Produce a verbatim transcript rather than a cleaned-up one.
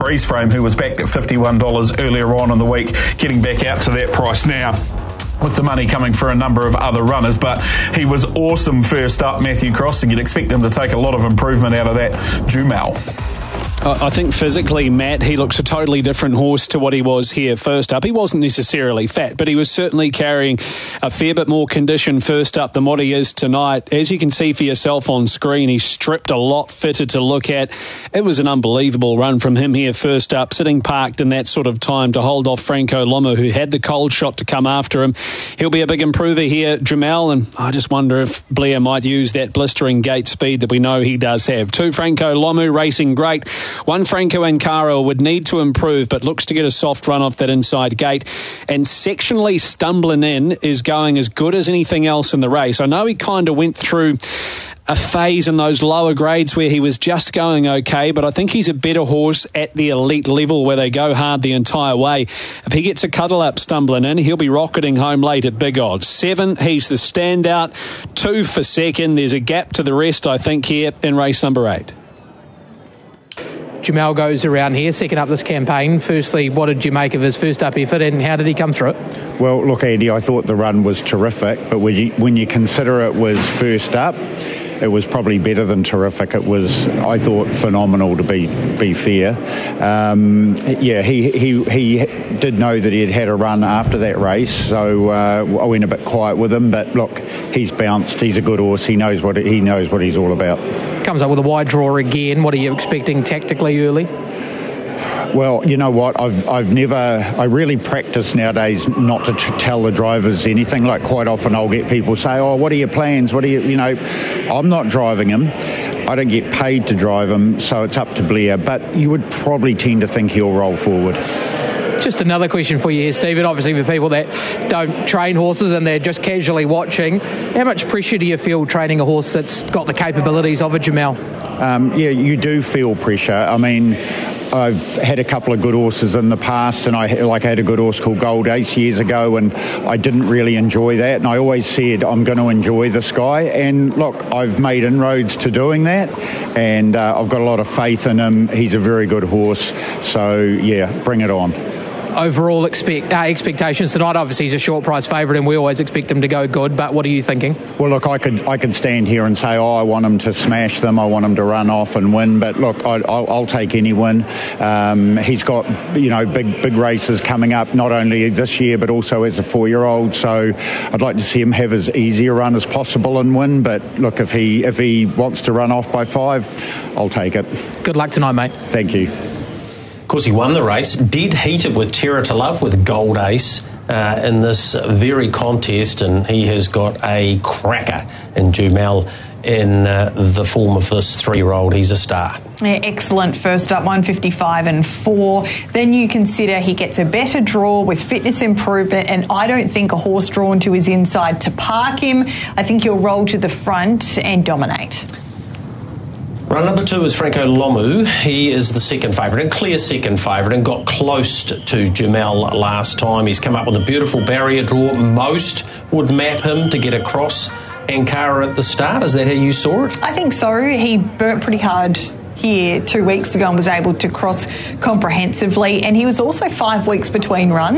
Freeze Frame, who was back at fifty-one dollars earlier on in the week, getting back out to that price now, with the money coming for a number of other runners. But he was awesome first up, Matthew Cross, and you'd expect him to take a lot of improvement out of that Jumel. I think physically, Matt, he looks a totally different horse to what he was here first up. He wasn't necessarily fat, but he was certainly carrying a fair bit more condition first up than what he is tonight. As you can see for yourself on screen, he's stripped a lot fitter to look at. It was an unbelievable run from him here first up, sitting parked in that sort of time to hold off Franco Lomu, who had the cold shot to come after him. He'll be a big improver here, Jamel, and I just wonder if Blair might use that blistering gate speed that we know he does have. Two Franco Lomu racing great. One Franco Ankara would need to improve, but looks to get a soft run off that inside gate. And sectionally stumbling in is going as good as anything else in the race. I know he kind of went through a phase in those lower grades where he was just going okay, but I think he's a better horse at the elite level where they go hard the entire way. If he gets a cuddle up stumbling in, he'll be rocketing home late at big odds. Seven, he's the standout. Two for second. There's a gap to the rest, I think, here in race number eight. Jamel goes around here, second up this campaign. Firstly, what did you make of his first up effort and how did he come through it? Well, look, Andy, I thought the run was terrific, but when you, when you consider it was first up, it was probably better than terrific. It was, I thought, phenomenal to be be fair. Um, yeah, he, he he did know that he had had a run after that race, so uh, I went a bit quiet with him. But look, he's bounced. He's a good horse. He knows what he knows what he's all about. Comes up with a wide draw again. What are you expecting tactically early? Well, you know what, I've I've never, I really practice nowadays not to t- tell the drivers anything. Like quite often I'll get people say, oh, what are your plans? What are you, you know, I'm not driving him. I don't get paid to drive him, so it's up to Blair. But you would probably tend to think he'll roll forward. Just another question for you here, Stephen. Obviously, for people that don't train horses and they're just casually watching, how much pressure do you feel training a horse that's got the capabilities of a Jamel? Um, yeah, you do feel pressure. I mean, I've had a couple of good horses in the past, and I like I had a good horse called Gold Ace years ago, and I didn't really enjoy that. And I always said I'm going to enjoy this guy. And look, I've made inroads to doing that, and uh, I've got a lot of faith in him. He's a very good horse. So yeah, bring it on. Overall expect, uh, expectations tonight, obviously he's a short price favourite and we always expect him to go good, but what are you thinking? Well, look, I could I could stand here and say, oh, I want him to smash them, I want him to run off and win, but look, I, I'll, I'll take any win. Um, he's got, you know, big big races coming up, not only this year but also as a four-year-old, so I'd like to see him have as easy a run as possible and win, but look, if he if he wants to run off by five, I'll take it. Good luck tonight, mate. Thank you. Of course, he won the race, did heat it with Terror to Love with Gold Ace uh, in this very contest, and he has got a cracker in Jumel in uh, the form of this three-year-old. He's a star. Yeah, excellent first up, one fifty-five and four. Then you consider he gets a better draw with fitness improvement, and I don't think a horse drawn to his inside to park him. I think he'll roll to the front and dominate. Run number two is Franco Lomu. He is the second favourite, and clear second favourite, and got close to Jamel last time. He's come up with a beautiful barrier draw. Most would map him to get across Ankara at the start. Is that how you saw it? I think so. He burnt pretty hard here two weeks ago and was able to cross comprehensively, and he was also five weeks between runs.